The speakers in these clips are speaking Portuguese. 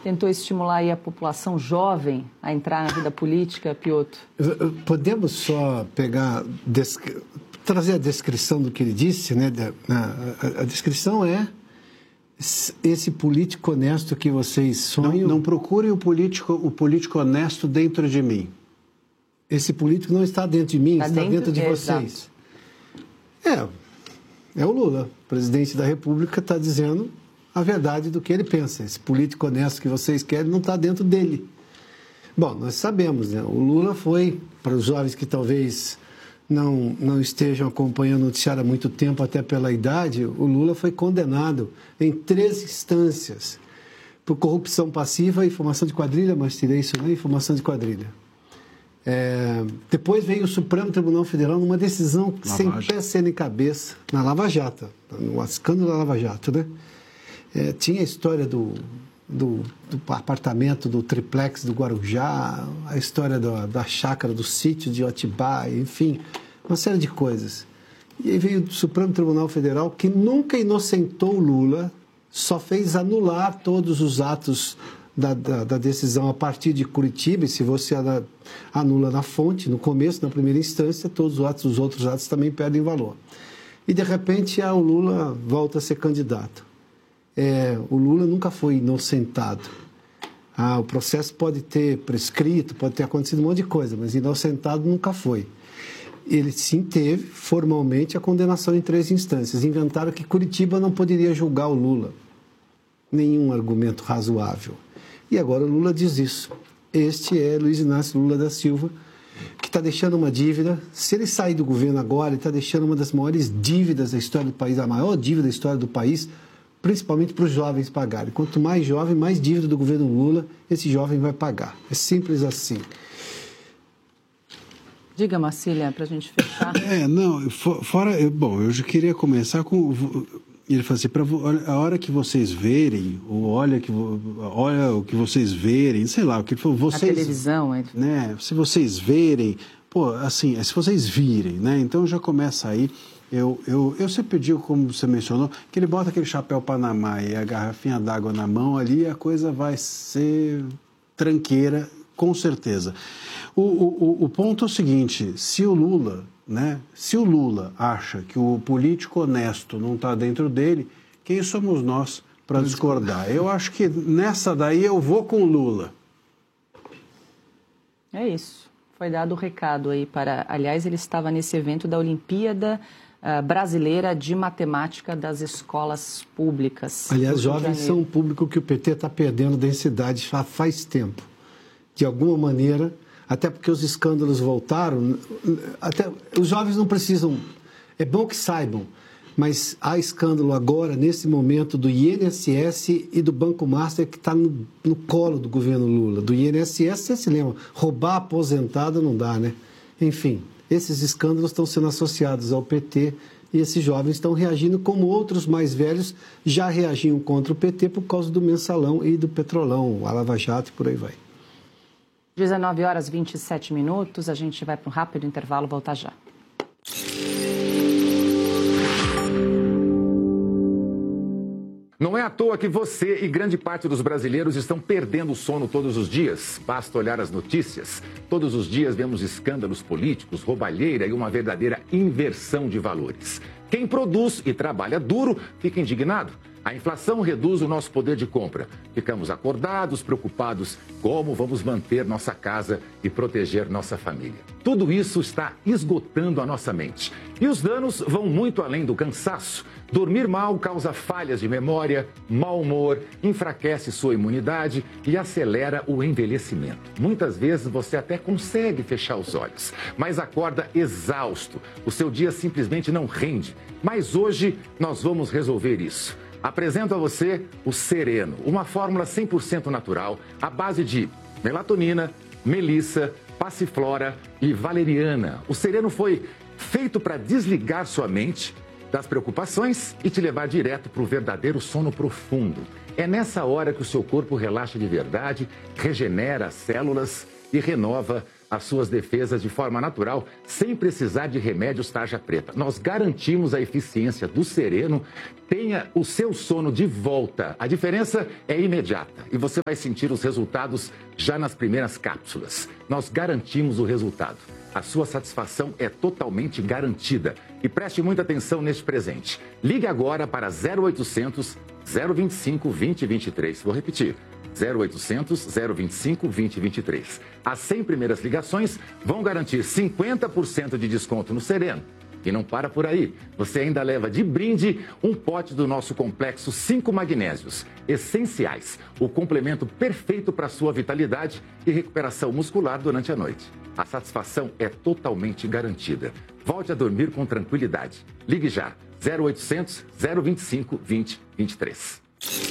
tentou estimular aí a população jovem a entrar na vida política, Piotr? Podemos só trazer a descrição do que ele disse, né? A descrição é esse político honesto que vocês sonham... Não procurem o político honesto dentro de mim. Esse político não está dentro de mim, está dentro de vocês. É o Lula, presidente da República, está dizendo a verdade do que ele pensa. Esse político honesto que vocês querem não está dentro dele. Bom, nós sabemos, né? O Lula foi, para os jovens que talvez não estejam acompanhando o noticiário há muito tempo, até pela idade, o Lula foi condenado em 3 instâncias por corrupção passiva e formação de quadrilha, mas tirei isso, né? E formação de quadrilha. Depois veio o Supremo Tribunal Federal numa decisão sem pé, sem nem cabeça, na Lava Jato, no escândalo da Lava Jato, né? Tinha a história do apartamento, do triplex do Guarujá, a história da chácara, do sítio de Atibaia, enfim, uma série de coisas. E aí veio o Supremo Tribunal Federal, que nunca inocentou o Lula, só fez anular todos os atos da decisão a partir de Curitiba, e se você anula na fonte, no começo, na primeira instância, todos os outros atos também perdem valor. E, de repente, o Lula volta a ser candidato. O Lula nunca foi inocentado. O processo pode ter prescrito, pode ter acontecido um monte de coisa, mas inocentado nunca foi. Ele sim teve, formalmente, a condenação em 3 instâncias. Inventaram que Curitiba não poderia julgar o Lula. Nenhum argumento razoável. E agora o Lula diz isso. Este é Luiz Inácio Lula da Silva, que está deixando uma dívida. Se ele sair do governo agora, ele está deixando uma das maiores dívidas da história do país, a maior dívida da história do país, principalmente para os jovens pagarem. Quanto mais jovem, mais dívida do governo Lula, esse jovem vai pagar. É simples assim. Diga, Marcília, para a gente fechar. Bom, eu já queria começar com... Ele falou assim, a hora que vocês verem, ou olha o que vocês verem, sei lá, o que ele falou, vocês... A televisão, né? Se vocês verem, assim, se vocês virem, né? Então já começa aí. Eu sempre digo, como você mencionou, que ele bota aquele chapéu Panamá e a garrafinha d'água na mão ali, a coisa vai ser tranqueira, com certeza. O ponto é o seguinte, se o Lula acha que o político honesto não está dentro dele, quem somos nós para discordar? Eu acho que nessa daí eu vou com o Lula. É isso. Foi dado o recado aí para... Aliás, ele estava nesse evento da Olimpíada Brasileira de Matemática das Escolas Públicas. Aliás, jovens são um público que o PT está perdendo densidade já faz tempo. De alguma maneira... Até porque os escândalos voltaram, até os jovens não precisam, é bom que saibam, mas há escândalo agora, nesse momento, do INSS e do Banco Master, que está no colo do governo Lula. Do INSS, você se lembra, roubar aposentado não dá, né? Enfim, esses escândalos estão sendo associados ao PT e esses jovens estão reagindo como outros mais velhos já reagiam contra o PT por causa do Mensalão e do Petrolão, a Lava Jato e por aí vai. 19h27, a gente vai para um rápido intervalo, voltar já. Não é à toa que você e grande parte dos brasileiros estão perdendo o sono todos os dias. Basta olhar as notícias. Todos os dias vemos escândalos políticos, roubalheira e uma verdadeira inversão de valores. Quem produz e trabalha duro fica indignado. A inflação reduz o nosso poder de compra. Ficamos acordados, preocupados como vamos manter nossa casa e proteger nossa família. Tudo isso está esgotando a nossa mente. E os danos vão muito além do cansaço. Dormir mal causa falhas de memória, mau humor, enfraquece sua imunidade e acelera o envelhecimento. Muitas vezes você até consegue fechar os olhos, mas acorda exausto. O seu dia simplesmente não rende. Mas hoje nós vamos resolver isso. Apresento a você o Sereno, uma fórmula 100% natural à base de melatonina, melissa, passiflora e valeriana. O Sereno foi feito para desligar sua mente das preocupações e te levar direto para o verdadeiro sono profundo. É nessa hora que o seu corpo relaxa de verdade, regenera as células e renova as suas defesas de forma natural, sem precisar de remédios tarja preta. Nós garantimos a eficiência do Sereno. Tenha o seu sono de volta. A diferença é imediata e você vai sentir os resultados já nas primeiras cápsulas. Nós garantimos o resultado. A sua satisfação é totalmente garantida. E preste muita atenção neste presente. Ligue agora para 0800 025 2023. Vou repetir. 0800 025 2023. As 100 primeiras ligações vão garantir 50% de desconto no Sereno. E não para por aí. Você ainda leva de brinde um pote do nosso complexo 5 magnésios essenciais. O complemento perfeito para a sua vitalidade e recuperação muscular durante a noite. A satisfação é totalmente garantida. Volte a dormir com tranquilidade. Ligue já. 0800 025 2023.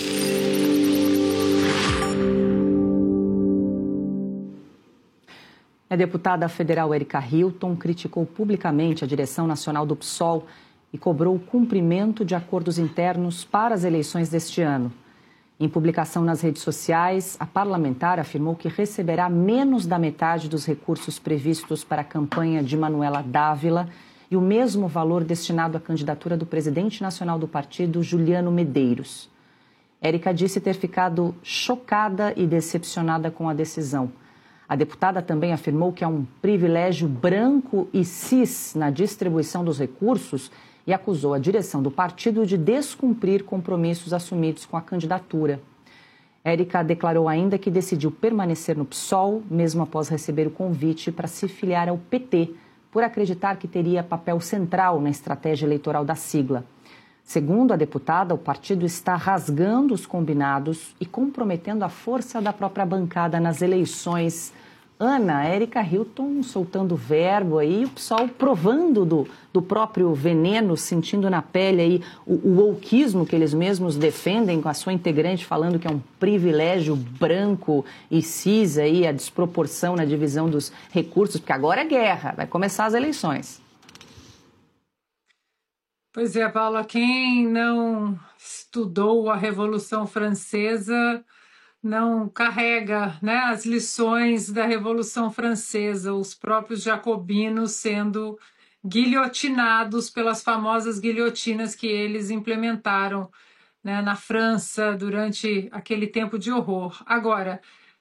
A deputada federal Erika Hilton criticou publicamente a direção nacional do PSOL e cobrou o cumprimento de acordos internos para as eleições deste ano. Em publicação nas redes sociais, a parlamentar afirmou que receberá menos da metade dos recursos previstos para a campanha de Manuela Dávila e o mesmo valor destinado à candidatura do presidente nacional do partido, Juliano Medeiros. Erika disse ter ficado chocada e decepcionada com a decisão. A deputada também afirmou que há um privilégio branco e cis na distribuição dos recursos e acusou a direção do partido de descumprir compromissos assumidos com a candidatura. Erika declarou ainda que decidiu permanecer no PSOL, mesmo após receber o convite para se filiar ao PT, por acreditar que teria papel central na estratégia eleitoral da sigla. Segundo a deputada, o partido está rasgando os combinados e comprometendo a força da própria bancada nas eleições. Ana, Erika Hilton soltando verbo aí, o PSOL provando do próprio veneno, sentindo na pele aí o wokeismo que eles mesmos defendem, com a sua integrante falando que é um privilégio branco e cis aí, a desproporção na divisão dos recursos, porque agora é guerra, vai começar as eleições. Pois é, Paula, quem não estudou a Revolução Francesa não carrega, né, as lições da Revolução Francesa, os próprios jacobinos sendo guilhotinados pelas famosas guilhotinas que eles implementaram, né, na França durante aquele tempo de horror. Agora,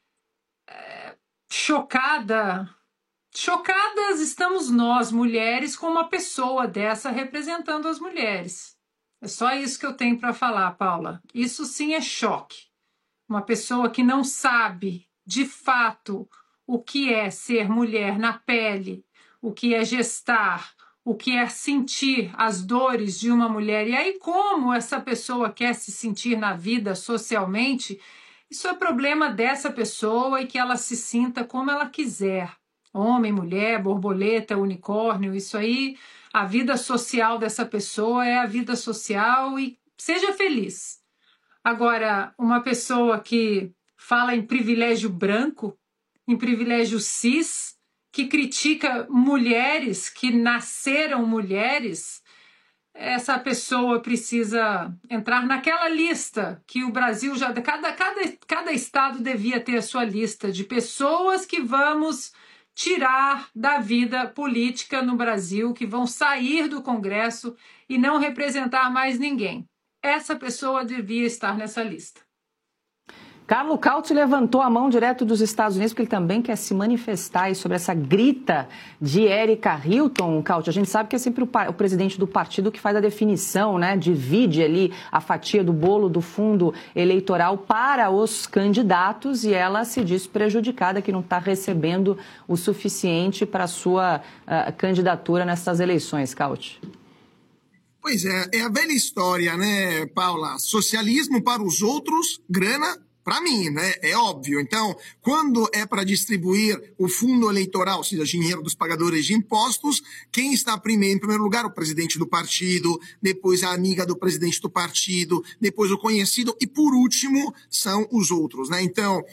chocadas estamos nós, mulheres, com uma pessoa dessa representando as mulheres. É só isso que eu tenho para falar, Paula. Isso sim é choque. Uma pessoa que não sabe, de fato, o que é ser mulher na pele, o que é gestar, o que é sentir as dores de uma mulher. E aí, como essa pessoa quer se sentir na vida socialmente, isso é problema dessa pessoa e que ela se sinta como ela quiser. Homem, mulher, borboleta, unicórnio, isso aí, a vida social dessa pessoa é a vida social e seja feliz. Agora, uma pessoa que fala em privilégio branco, em privilégio cis, que critica mulheres que nasceram mulheres, essa pessoa precisa entrar naquela lista que o Brasil já... Cada estado devia ter a sua lista de pessoas que vamos tirar da vida política no Brasil, que vão sair do Congresso e não representar mais ninguém. Essa pessoa devia estar nessa lista. Carlo Cauti levantou a mão direto dos Estados Unidos, porque ele também quer se manifestar aí sobre essa grita de Erika Hilton. Cauti, a gente sabe que é sempre o presidente do partido que faz a definição, né? Divide ali a fatia do bolo do fundo eleitoral para os candidatos e ela se diz prejudicada, que não está recebendo o suficiente para a sua candidatura nessas eleições, Cauti. Pois é a velha história, né, Paula? Socialismo para os outros, grana para mim, né? É óbvio. Então, quando é para distribuir o fundo eleitoral, ou seja, dinheiro dos pagadores de impostos, quem está em primeiro lugar? O presidente do partido, depois a amiga do presidente do partido, depois o conhecido e, por último, são os outros, né? Então,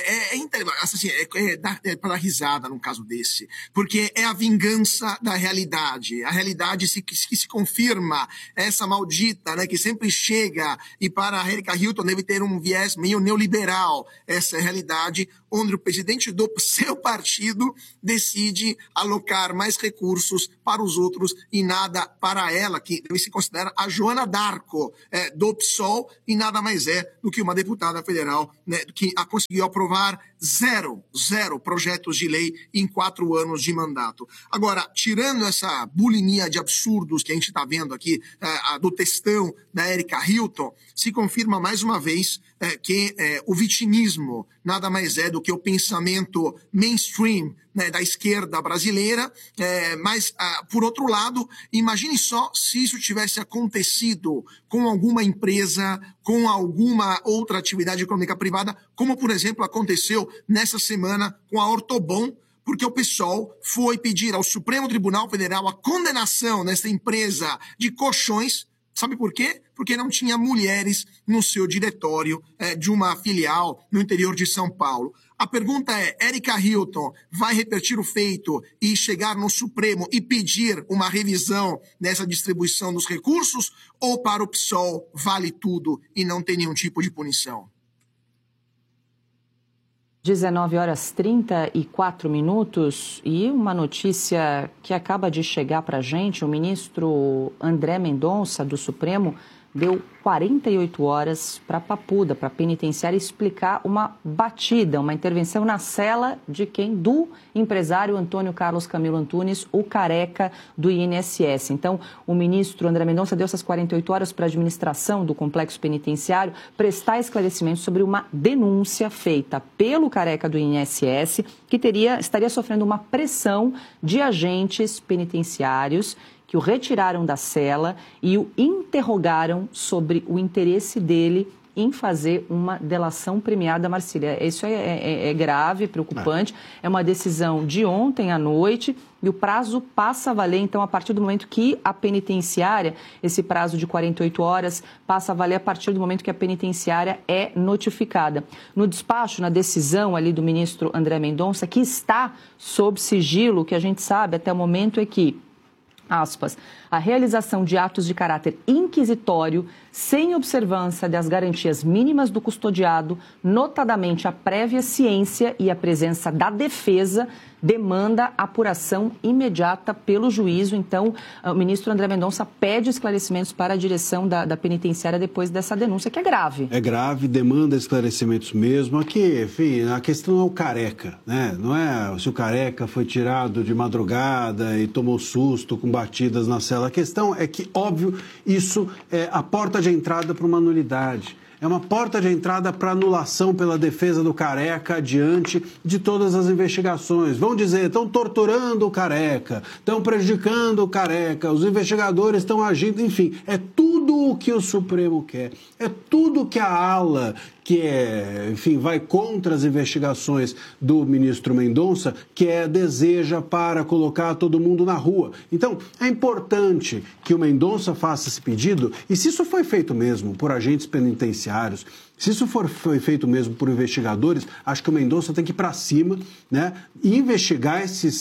é para dar risada num caso desse, porque é a vingança da realidade. A realidade que se confirma, essa maldita, né, que sempre chega, e para a Erika Hilton deve ter um viés meio neoliberal, liberal. Essa é a realidade onde o presidente do seu partido decide alocar mais recursos para os outros e nada para ela, que se considera a Joana d'Arco do PSOL, e nada mais é do que uma deputada federal, né, que conseguiu aprovar zero projetos de lei em 4 anos de mandato. Agora, tirando essa bulimia de absurdos que a gente está vendo aqui, do textão da Erika Hilton, se confirma mais uma vez que o vitimismo nada mais é do que o pensamento mainstream, né, da esquerda brasileira, mas, por outro lado, imagine só se isso tivesse acontecido com alguma empresa, com alguma outra atividade econômica privada, como, por exemplo, aconteceu nessa semana com a Ortobon, porque o PSOL foi pedir ao Supremo Tribunal Federal a condenação dessa empresa de colchões. Sabe por quê? Porque não tinha mulheres no seu diretório de uma filial no interior de São Paulo. A pergunta é, Erika Hilton vai repetir o feito e chegar no Supremo e pedir uma revisão nessa distribuição dos recursos? Ou para o PSOL vale tudo e não tem nenhum tipo de punição? 19h34 e uma notícia que acaba de chegar para a gente. O ministro André Mendonça, do Supremo, deu 48 horas para a Papuda, para a penitenciária, explicar uma batida, uma intervenção na cela de quem? Do empresário Antônio Carlos Camilo Antunes, o careca do INSS. Então, o ministro André Mendonça deu essas 48 horas para a administração do complexo penitenciário prestar esclarecimentos sobre uma denúncia feita pelo careca do INSS, que estaria sofrendo uma pressão de agentes penitenciários que o retiraram da cela e o interrogaram sobre o interesse dele em fazer uma delação premiada, Marcília. Isso é grave, preocupante. É uma decisão de ontem à noite e o prazo passa a valer, então, a partir do momento que a penitenciária, esse prazo de 48 horas, passa a valer a partir do momento que a penitenciária é notificada. No despacho, na decisão ali do ministro André Mendonça, que está sob sigilo, o que a gente sabe até o momento é que, aspas, a realização de atos de caráter inquisitório sem observância das garantias mínimas do custodiado, notadamente a prévia ciência e a presença da defesa, demanda apuração imediata pelo juízo. Então, o ministro André Mendonça pede esclarecimentos para a direção da penitenciária depois dessa denúncia, que é grave. É grave, demanda esclarecimentos mesmo. Aqui, enfim, a questão é o careca, né? Não é se o careca foi tirado de madrugada e tomou susto com batidas na cela. A questão é que, óbvio, isso é a porta de entrada para uma nulidade. É uma porta de entrada para anulação pela defesa do careca diante de todas as investigações. Vão dizer, estão torturando o careca, estão prejudicando o careca, os investigadores estão agindo, enfim, é tudo o que o Supremo quer, é tudo que a ala que enfim, vai contra as investigações do ministro Mendonça, deseja para colocar todo mundo na rua. Então, é importante que o Mendonça faça esse pedido, e se isso foi feito mesmo por agentes penitenciários, se isso foi feito mesmo por investigadores, acho que o Mendonça tem que ir para cima, né, e investigar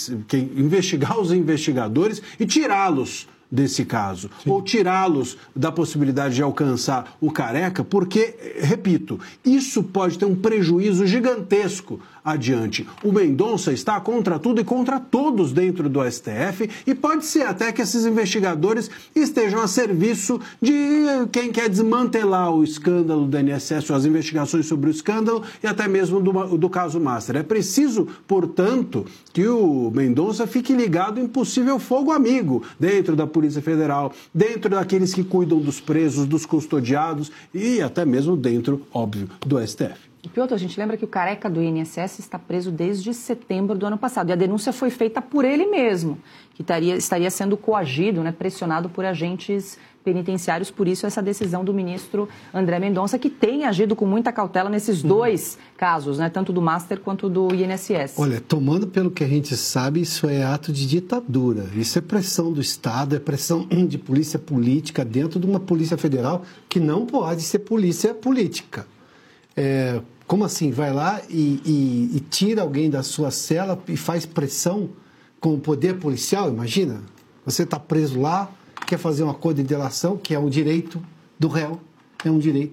os investigadores e tirá-los desse caso, sim, ou tirá-los da possibilidade de alcançar o careca, porque, repito, isso pode ter um prejuízo gigantesco adiante. O Mendonça está contra tudo e contra todos dentro do STF e pode ser até que esses investigadores estejam a serviço de quem quer desmantelar o escândalo do INSS, ou as investigações sobre o escândalo e até mesmo do caso Master. É preciso, portanto, que o Mendonça fique ligado em possível fogo amigo dentro da Polícia Federal, dentro daqueles que cuidam dos presos, dos custodiados e até mesmo dentro, óbvio, do STF. E, Piotr, a gente lembra que o careca do INSS está preso desde setembro do ano passado. E a denúncia foi feita por ele mesmo, que estaria sendo coagido, né, pressionado por agentes penitenciários. Por isso, essa decisão do ministro André Mendonça, que tem agido com muita cautela nesses dois casos, né, tanto do Master quanto do INSS. Olha, tomando pelo que a gente sabe, isso é ato de ditadura. Isso é pressão do Estado, é pressão de polícia política dentro de uma polícia federal que não pode ser polícia política. Como assim? Vai lá e tira alguém da sua cela e faz pressão com o poder policial? Imagina, você está preso lá, quer fazer um acordo de delação, que é um direito do réu, é um direito.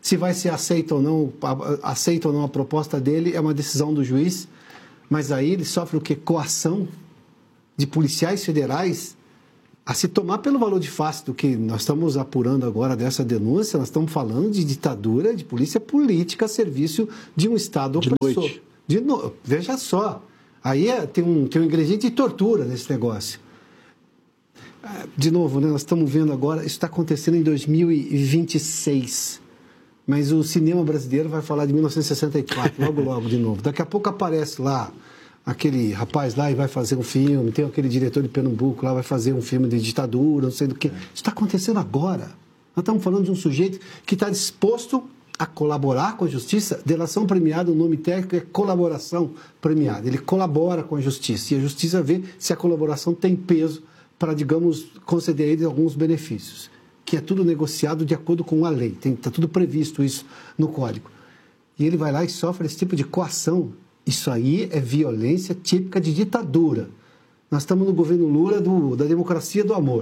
Se vai ser aceita ou não a proposta dele é uma decisão do juiz, mas aí ele sofre o quê? Coação de policiais federais a se tomar pelo valor de face do que nós estamos apurando agora dessa denúncia. Nós estamos falando de ditadura, de polícia política a serviço de um Estado opressor. Veja só, aí tem um ingrediente de tortura nesse negócio. De novo, né, nós estamos vendo agora, isso está acontecendo em 2026. Mas o cinema brasileiro vai falar de 1964, logo de novo. Daqui a pouco aparece lá aquele rapaz lá e vai fazer um filme, tem aquele diretor de Pernambuco lá, vai fazer um filme de ditadura, não sei do que. Isso está acontecendo agora. Nós estamos falando de um sujeito que está disposto a colaborar com a justiça. Delação premiada, o nome técnico é colaboração premiada. Ele colabora com a justiça e a justiça vê se a colaboração tem peso para, digamos, conceder a ele alguns benefícios, que é tudo negociado de acordo com a lei, está tudo previsto isso no Código. E ele vai lá e sofre esse tipo de coação. Isso aí é violência típica de ditadura. Nós estamos no governo Lula da democracia do amor.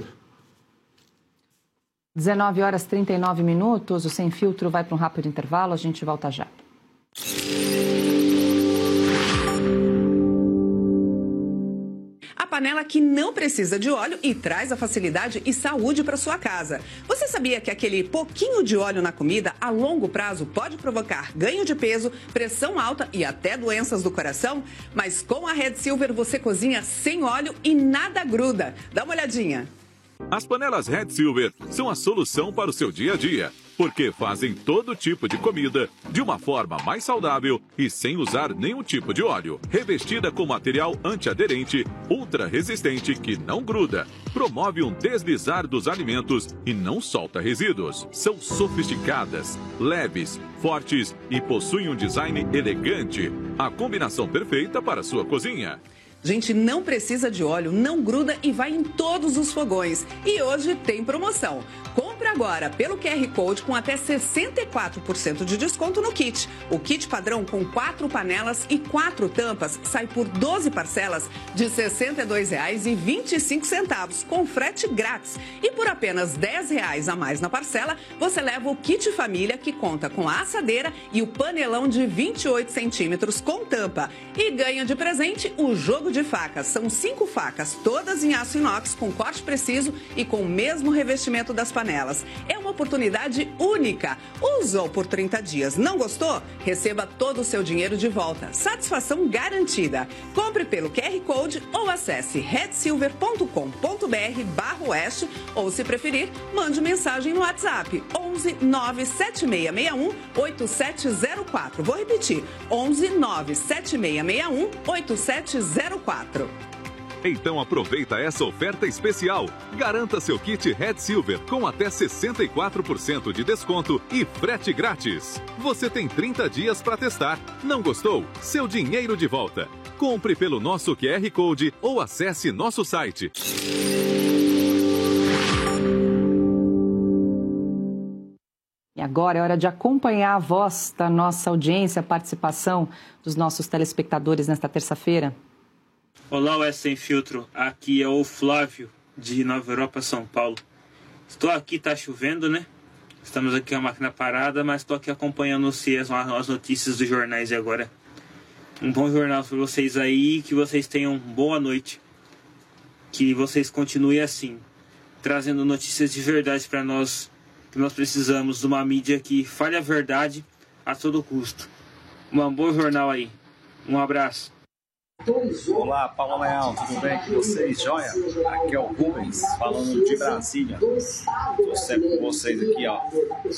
19h39, o Sem Filtro vai para um rápido intervalo, a gente volta já. A panela que não precisa de óleo e traz a facilidade e saúde para sua casa. Você sabia que aquele pouquinho de óleo na comida, a longo prazo, pode provocar ganho de peso, pressão alta e até doenças do coração? Mas com a Red Silver você cozinha sem óleo e nada gruda. Dá uma olhadinha. As panelas Red Silver são a solução para o seu dia a dia, porque fazem todo tipo de comida de uma forma mais saudável e sem usar nenhum tipo de óleo. Revestida com material antiaderente, ultra resistente que não gruda, promove um deslizar dos alimentos e não solta resíduos. São sofisticadas, leves, fortes e possuem um design elegante. A combinação perfeita para a sua cozinha. Gente, não precisa de óleo, não gruda e vai em todos os fogões. E hoje tem promoção. Compre agora pelo QR Code com até 64% de desconto no kit. O kit padrão com 4 panelas e 4 tampas sai por 12 parcelas de R$ 62,25 com frete grátis. E por apenas R$ 10 a mais na parcela, você leva o kit família que conta com a assadeira e o panelão de 28 centímetros com tampa. E ganha de presente o jogo de facas. São 5 facas, todas em aço inox com corte preciso e com o mesmo revestimento das panelas. É uma oportunidade única. Usou por 30 dias, não gostou? Receba todo o seu dinheiro de volta. Satisfação garantida. Compre pelo QR Code ou acesse redsilver.com.br/oeste ou, se preferir, mande mensagem no WhatsApp 11 97661 8704. Vou repetir, 11 97661 8704. Então aproveita essa oferta especial. Garanta seu kit Red Silver com até 64% de desconto e frete grátis. Você tem 30 dias para testar. Não gostou? Seu dinheiro de volta. Compre pelo nosso QR Code ou acesse nosso site. E agora é hora de acompanhar a voz da nossa audiência, a participação dos nossos telespectadores nesta terça-feira. Olá, Oeste Sem Filtro. Aqui é o Flávio, de Nova Europa, São Paulo. Estou aqui, tá chovendo, né? Estamos aqui com a máquina parada, mas estou aqui acompanhando as notícias dos jornais agora. Um bom jornal para vocês aí, que vocês tenham boa noite. Que vocês continuem assim, trazendo notícias de verdade para nós, que nós precisamos de uma mídia que fale a verdade a todo custo. Um bom jornal aí. Um abraço. Olá, Paulo Leal, tudo bem com vocês? Joia? Aqui é o Rubens, falando de Brasília. Estou sempre com vocês aqui, ó.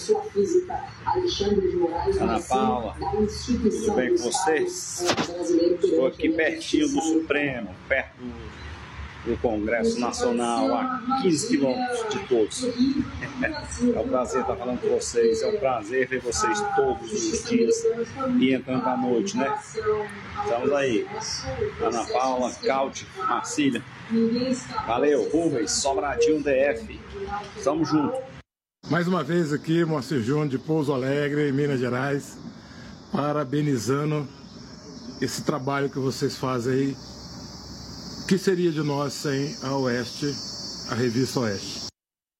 Ana Paula, tudo bem com vocês? Estou aqui pertinho do Supremo, perto do Congresso Nacional, a 15 quilômetros de todos. É um prazer estar falando com vocês, é um prazer ver vocês todos os dias e entrando à noite, né? Estamos aí, Ana Paula, Caute, Marcília. Valeu, Rubens, Sobradinho DF. Estamos juntos. Mais uma vez aqui, Moacir Júnior, de Pouso Alegre, Minas Gerais, parabenizando esse trabalho que vocês fazem aí. Que seria de nós sem a Oeste, a revista Oeste? O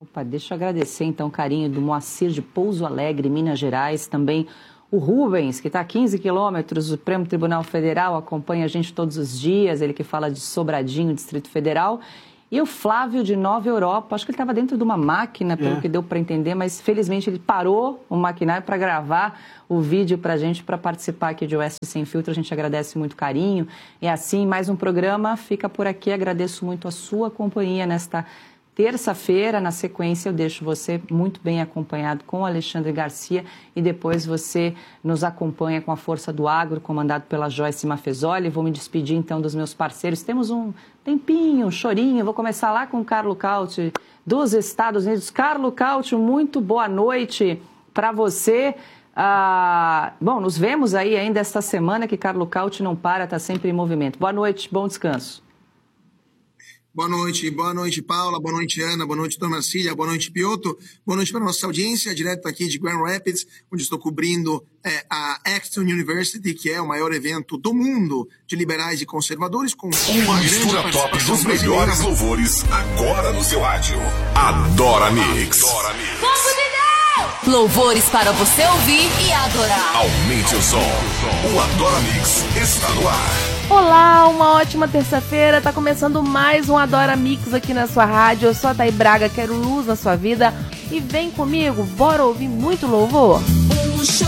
Opa, deixa eu agradecer então o carinho do Moacir de Pouso Alegre, Minas Gerais, também o Rubens, que está a 15 quilômetros do Supremo Tribunal Federal, acompanha a gente todos os dias, ele que fala de Sobradinho, Distrito Federal. E o Flávio de Nova Europa, acho que ele estava dentro de uma máquina, pelo que deu para entender, mas felizmente ele parou o maquinário para gravar o vídeo para a gente, para participar aqui de Oeste Sem Filtro. A gente agradece muito o carinho. E assim, mais um programa fica por aqui. Agradeço muito a sua companhia nesta terça-feira. Na sequência, eu deixo você muito bem acompanhado com o Alexandre Garcia e depois você nos acompanha com a Força do Agro, comandado pela Joyce Maffezoli. Vou me despedir, então, dos meus parceiros. Temos um tempinho, um chorinho. Vou começar lá com o Carlo Cauti, dos Estados Unidos. Carlo Cauti, muito boa noite para você. Bom, nos vemos aí ainda esta semana, que Carlo Cauti não para, está sempre em movimento. Boa noite, bom descanso. Boa noite, Paula, boa noite, Ana, boa noite, Dona Cília, boa noite, Piotr, boa noite para a nossa audiência, direto aqui de Grand Rapids, onde estou cobrindo a Exton University, que é o maior evento do mundo de liberais e conservadores, com uma mistura top dos melhores louvores, agora no seu rádio. Adora Mix. Louvores para você ouvir e adorar. Aumente o som. O Adora Mix está no ar. Olá, uma ótima terça-feira. Tá começando mais um Adora Mix aqui na sua rádio. Eu sou a Thay Braga, quero luz na sua vida. E vem comigo, bora ouvir muito louvor?